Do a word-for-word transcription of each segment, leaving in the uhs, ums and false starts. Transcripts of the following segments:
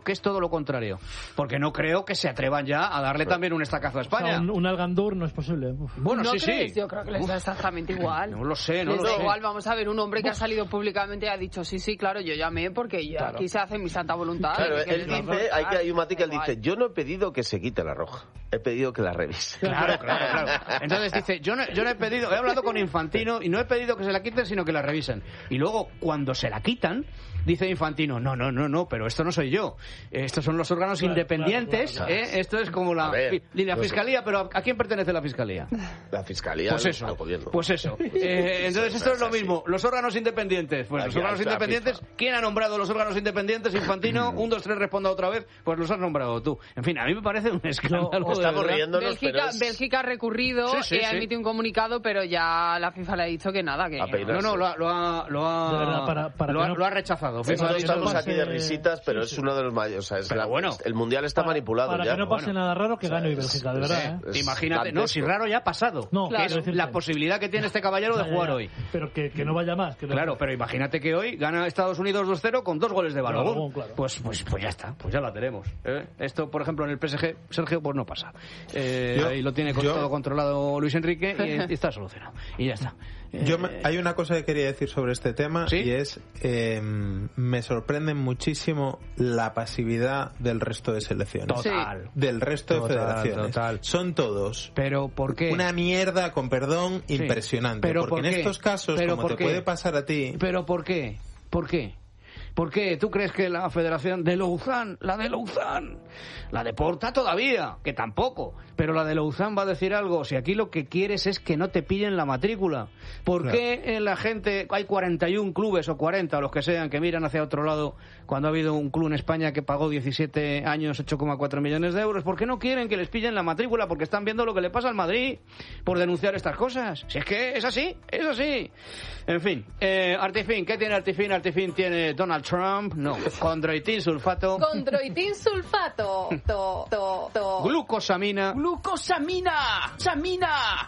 que es todo lo contrario. Porque no creo que se atrevan ya a darle también un estacazo a España. O sea, un, un Algandur no es posible. Uf. Bueno, ¿No sí, crees? sí. Yo creo que les da exactamente igual. No lo sé, no les lo da sé. igual, vamos a ver, un hombre que ha salido públicamente y ha dicho, sí, sí, claro, yo llamé porque ya Claro. aquí se hace mi santa voluntad. Claro, que él les dice, importa, hay, que, hay un matiz que él igual. dice, yo no he pedido que se quite la roja, he pedido que la revise. Claro, claro, claro. Entonces dice, yo no, yo no he pedido, he hablado con Infantino y no he pedido que se la quiten, sino que la revisen. Y luego, cuando se la quitan, dice Infantino, no, no, no, no, pero esto no soy yo. Estos son los órganos Claro, independientes, claro, claro. ¿eh? Esto es como la, A ver, fi- la no sé. fiscalía, pero ¿a quién pertenece la fiscalía? La fiscalía Pues del eso, gobierno. pues eso. Eh, entonces esto es lo mismo. Los órganos independientes. Pues los Aquí órganos está la independientes. FIFA. ¿Quién ha nombrado los órganos independientes? Infantino. Un, dos, tres, responda otra vez. Pues los has nombrado tú. En fin, a mí me parece un escándalo. de Estamos verdad. riéndonos, pero Bélgica, es... Bélgica ha recurrido Sí, sí, y ha sí. emitido un comunicado, pero ya la FIFA le ha dicho que nada, que Apenas. No, no, lo ha, lo ha, lo ha, De verdad, para- para lo que ha, no- lo ha rechazado. Sí, FIFA ha nosotros dicho, estamos no aquí de pase- risitas, pero sí, es sí. uno de los mayores. O sea, es Pero la- bueno. el mundial está Para- manipulado para ya. que no pase Bueno. nada raro, que O sea, gane hoy es- Bélgica, de es- verdad. ¿eh? es Imagínate, no, si dantesco. raro ya ha pasado. No, Que claro, es decirte. la posibilidad que tiene este caballero de Ya, ya, jugar ya. hoy. Pero que, que no vaya más. Que no- Claro, pero imagínate que hoy gana Estados Unidos dos cero con dos goles de Balogun. Balogun, claro. Pues, pues, pues ya está, pues ya la tenemos. ¿eh? Esto, por ejemplo, en el P S G, Sergio, pues no pasa. Eh, Yo- ahí lo tiene con yo- todo controlado Luis Enrique y, y está solucionado. Y ya está. Eh, Yo me- hay una cosa que quería decir sobre este tema ¿Sí? y es eh, me sorprende muchísimo la pasividad del resto de selecciones. Total. Del resto Total, de federaciones. total. Son todos Pero ¿por qué? una mierda, con perdón, Sí. impresionante. ¿Pero porque por en qué? estos casos, ¿Pero como por te qué? puede pasar a ti, ¿Pero por qué? ¿Por qué? ¿Por qué? ¿Tú crees que la federación de Lausanne, la de Lausanne, la de Porta todavía, que tampoco, pero la de Lausanne va a decir algo? Si aquí lo que quieres es que no te pillen la matrícula. ¿Por Claro. qué en la gente, hay cuarenta y uno clubes o cuarenta, o los que sean, que miran hacia otro lado cuando ha habido un club en España que pagó diecisiete años, ocho coma cuatro millones de euros? ¿Por qué no quieren que les pillen la matrícula? Porque están viendo lo que le pasa al Madrid por denunciar estas cosas. Si es que es así, es así. En fin, eh, Artifin, ¿qué tiene Artifin? Artifin tiene Donald Trump, no, condroitin sulfato, Condroitin sulfato. To, to, to. glucosamina, Glucosamina. Samina.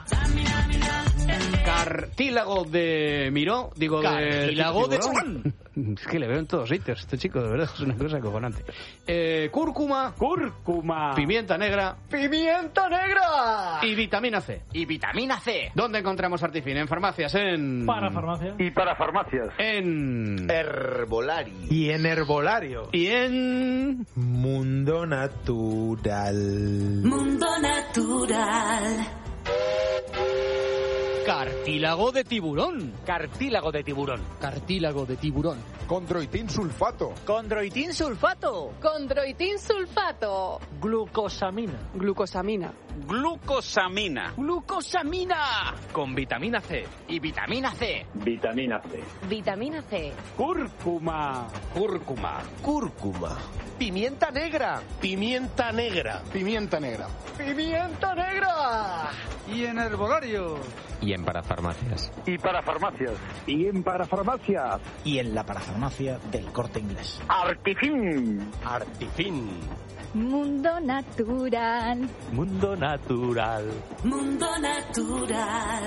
cartílago de Miró, digo Cartílago de... de tiburón. Es que le veo en todos sitios, este chico, de verdad, es una cosa acojonante. Eh, cúrcuma, Cúrcuma. pimienta negra Pimienta negra. y vitamina C. Y vitamina C. ¿Dónde encontramos Artifin? En farmacias, en... Para farmacia. Y para farmacias. En... Herbolari. y en herbolario, Y en... Mundo Natural. Mundo Natural. Cartílago de tiburón. Cartílago de tiburón. Cartílago de tiburón. Condroitin sulfato. Condroitin sulfato. Condroitin sulfato. Glucosamina. Glucosamina. Glucosamina. Glucosamina. Con vitamina C. Y vitamina C. Vitamina C. Vitamina C. Cúrcuma. Cúrcuma. Cúrcuma. Pimienta negra. Pimienta negra. Pimienta negra. Pimienta negra. Y en herbolario. Y en parafarmacias. Y para farmacias. Y en parafarmacias. Y en la parafarmacia del Corte Inglés. Artifin. Artifin. Mundo Natural. Mundo natural. Mundo Natural.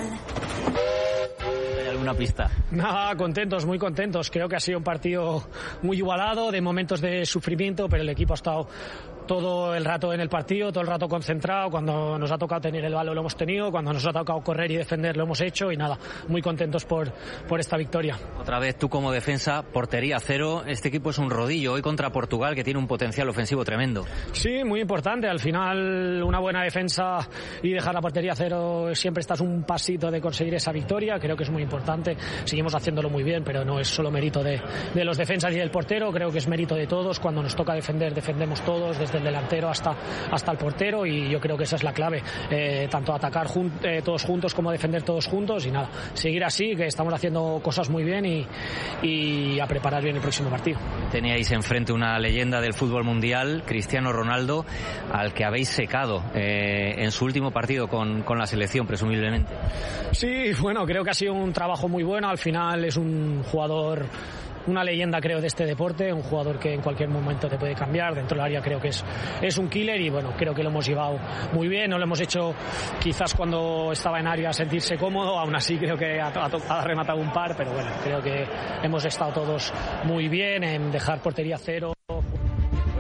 ¿Hay alguna pista? Nada, contentos, muy contentos. Creo que ha sido un partido muy igualado, de momentos de sufrimiento, pero el equipo ha estado todo el rato en el partido, todo el rato concentrado. Cuando nos ha tocado tener el balón lo hemos tenido, cuando nos ha tocado correr y defender lo hemos hecho y nada, muy contentos por, por esta victoria. Otra vez tú como defensa, portería cero. Este equipo es un rodillo hoy contra Portugal, que tiene un potencial ofensivo tremendo. Sí, muy importante. Al final, una buena defensa y dejar la portería cero, siempre estás un pasito de conseguir esa victoria. Creo que es muy importante. Seguimos haciéndolo muy bien, pero no es solo mérito de, de los defensas y del portero. Creo que es mérito de todos. Cuando nos toca defender, defendemos todos, desde el delantero hasta, hasta el portero, y yo creo que esa es la clave. Eh, tanto atacar jun- eh, todos juntos como defender todos juntos, y nada, seguir así, que estamos haciendo cosas muy bien y, y a preparar bien el próximo partido. Teníais enfrente una leyenda del fútbol mundial, Cristiano Ronaldo, al que habéis secado eh, en su último partido con, con la selección, presumiblemente. Sí, bueno, creo que ha sido un trabajo muy bueno. Al final es un jugador, una leyenda creo de este deporte, un jugador que en cualquier momento te puede cambiar, dentro del área creo que es, es un killer, y bueno, creo que lo hemos llevado muy bien. No lo hemos hecho quizás cuando estaba en área sentirse cómodo, aún así creo que ha, ha, ha rematado un par, pero bueno, creo que hemos estado todos muy bien en dejar portería cero. Pues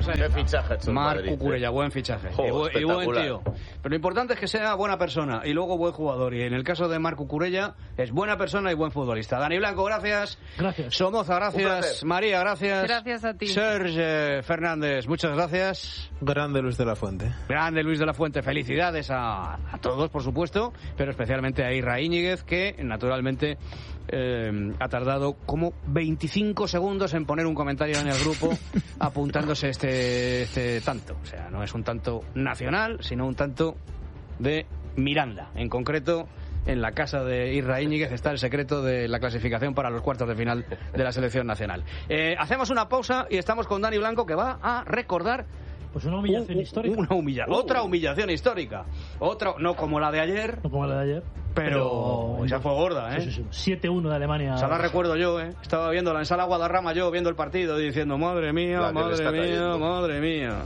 serio. Qué fichaje ha hecho el Marc Madrid, Cucurella, eh. buen fichaje. Jo, y, bu- y buen espectacular. tío. Pero lo importante es que sea buena persona y luego buen jugador. Y en el caso de Marc Cucurella, es buena persona y buen futbolista. Dani Blanco, gracias. Gracias. Somoza, Un gracias. placer. María, gracias. Gracias a ti. Serge Fernández, muchas gracias. Grande Luis de la Fuente. Grande Luis de la Fuente, felicidades a, a todos, por supuesto, pero especialmente a Irra Íñiguez, que naturalmente eh, ha tardado como veinticinco segundos en poner un comentario en el grupo apuntándose este, este tanto. O sea, no es un tanto nacional, sino un tanto de Miranda. En concreto, en la casa de Irra Íñiguez está el secreto de la clasificación para los cuartos de final de la selección nacional. Eh, hacemos una pausa y estamos con Dani Blanco, que va a recordar Pues una humillación un- histórica. Una humilla- Uh. Otra humillación histórica. Otra, no como la de ayer, No como la de ayer. pero esa fue gorda, ¿eh? Sí, sí, sí. siete uno de Alemania. Esa la recuerdo yo, ¿eh? Estaba viendo la ensala Guadarrama yo, viendo el partido y diciendo, madre mía, La que le madre está mía, cayendo. madre mía.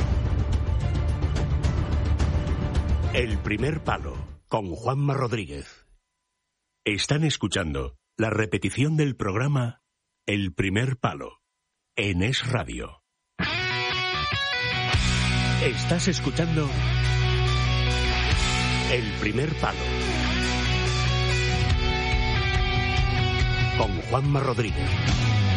El primer palo, con Juanma Rodríguez. Están escuchando la repetición del programa El primer palo, en Es Radio. Estás escuchando El primer palo, con Juanma Rodríguez.